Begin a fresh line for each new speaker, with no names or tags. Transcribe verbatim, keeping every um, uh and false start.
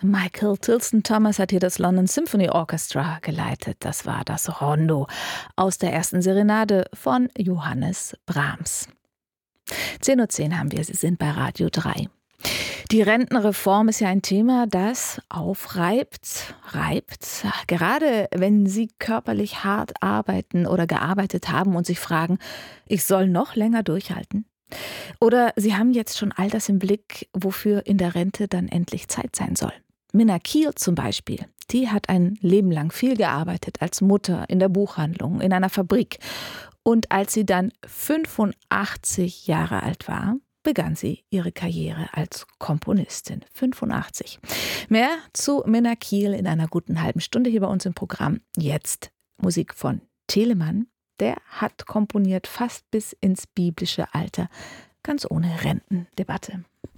Michael Tilson Thomas hat hier das London Symphony Orchestra geleitet. Das war das Rondo aus der ersten Serenade von Johannes Brahms. zehn Uhr zehn haben wir, Sie sind bei Radio drei. Die Rentenreform ist ja ein Thema, das aufreibt, reibt. Gerade wenn Sie körperlich hart arbeiten oder gearbeitet haben und sich fragen, ich soll noch länger durchhalten. Oder Sie haben jetzt schon all das im Blick, wofür in der Rente dann endlich Zeit sein soll. Minna Kiel zum Beispiel, die hat ein Leben lang viel gearbeitet als Mutter in der Buchhandlung, in einer Fabrik. Und als sie dann fünfundachtzig Jahre alt war, begann sie ihre Karriere als Komponistin. fünfundachtzig. Mehr zu Minna Kiel in einer guten halben Stunde hier bei uns im Programm. Jetzt Musik von Telemann. Der hat komponiert fast bis ins biblische Alter, ganz ohne Rentendebatte.